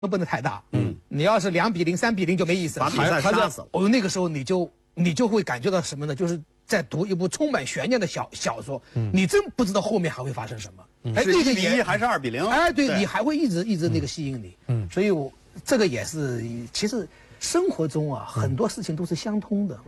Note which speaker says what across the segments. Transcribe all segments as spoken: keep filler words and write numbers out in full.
Speaker 1: 不能太大。嗯，你要是两比零、三比零就没意思了，
Speaker 2: 把比赛杀死了。
Speaker 1: 哦，那个时候你就你就会感觉到什么呢？就是在读一部充满悬念的小小说，嗯、你真不知道后面还会发生什么。
Speaker 2: 嗯、哎，是一比一还是二比零？
Speaker 1: 哎，对，对你还会一直一直那个吸引你。嗯，所以我这个也是，其实生活中啊，很多事情都是相通的。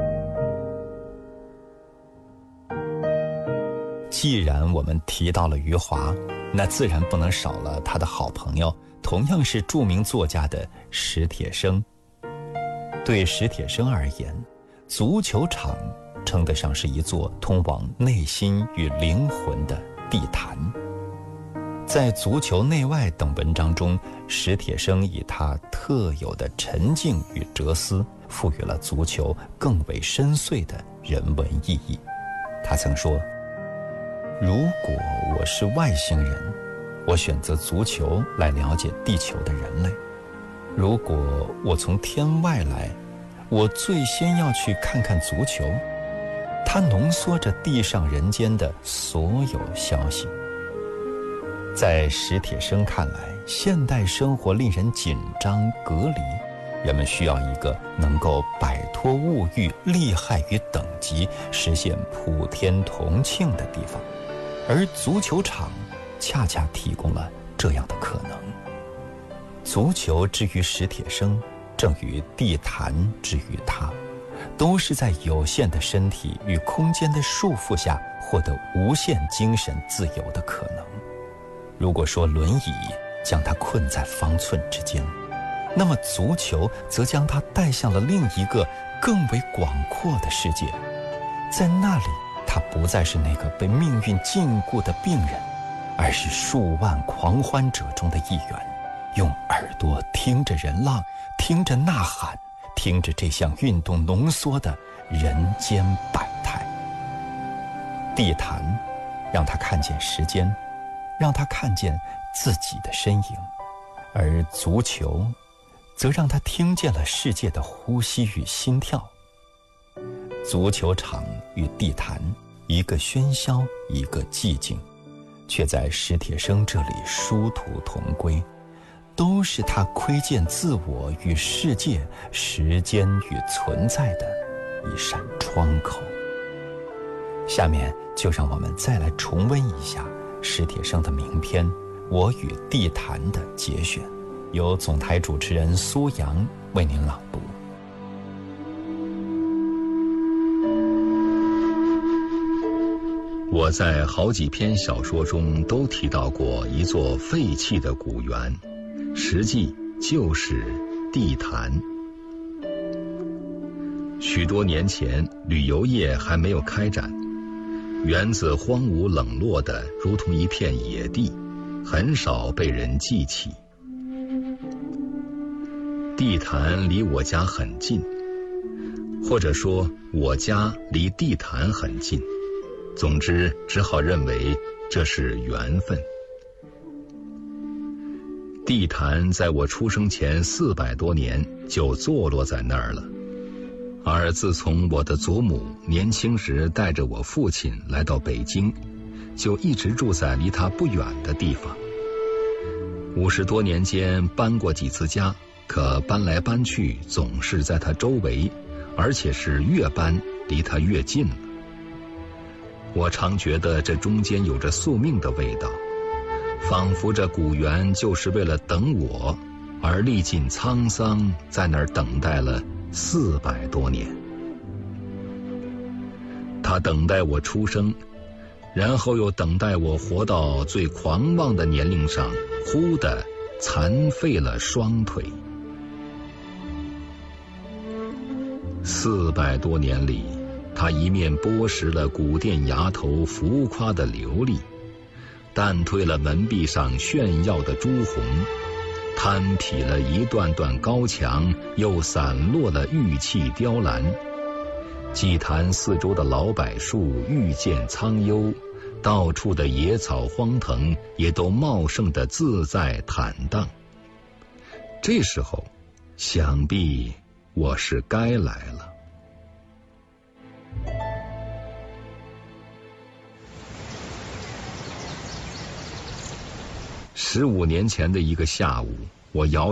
Speaker 3: 既然我们提到了余华，那自然不能少了他的好朋友，同样是著名作家的史铁生。对史铁生而言，足球场称得上是一座通往内心与灵魂的地坛。在《足球内外》等文章中，史铁生以他特有的沉静与哲思，赋予了足球更为深邃的人文意义。他曾说，如果我是外星人，我选择足球来了解地球的人类；如果我从天外来，我最先要去看看足球，它浓缩着地上人间的所有消息。在史铁生看来，现代生活令人紧张隔离，人们需要一个能够摆脱物欲、利害与等级，实现普天同庆的地方，而足球场恰恰提供了这样的可能。足球之于史铁生，正与地坛之于他，都是在有限的身体与空间的束缚下获得无限精神自由的可能。如果说轮椅将他困在方寸之间，那么足球则将他带向了另一个更为广阔的世界。在那里，他不再是那个被命运禁锢的病人，而是数万狂欢者中的一员，用耳朵听着人浪，听着呐喊，听着这项运动浓缩的人间百态。地坛让他看见时间，让他看见自己的身影，而足球则让他听见了世界的呼吸与心跳。足球场与地坛，一个喧嚣，一个寂静，却在史铁生这里殊途同归，都是他窥见自我与世界、时间与存在的一扇窗口。下面就让我们再来重温一下史铁生的名篇《我与地坛》的节选，由总台主持人苏阳为您朗读。
Speaker 4: 我在好几篇小说中都提到过一座废弃的古园，实际就是地坛。许多年前，旅游业还没有开展，园子荒芜冷落的如同一片野地，很少被人记起。地坛离我家很近，或者说我家离地坛很近，总之只好认为这是缘分。地坛在我出生前四百多年就坐落在那儿了，而自从我的祖母年轻时带着我父亲来到北京，就一直住在离他不远的地方。五十多年间搬过几次家，可搬来搬去总是在他周围，而且是越搬离他越近了。我常觉得这中间有着宿命的味道，仿佛这古园就是为了等我而历尽沧桑，在那儿等待了四百多年。他等待我出生，然后又等待我活到最狂妄的年龄上，忽地残废了双腿。四百多年里，他一面剥蚀了古殿崖头浮夸的琉璃，淡褪了门壁上炫耀的朱红，摊劈了一段段高墙，又散落了玉砌雕栏。祭坛四周的老柏树愈见苍幽，到处的野草荒藤也都茂盛的自在坦荡。这时候，想必我是该来了。十五年前的一个下午， 我摇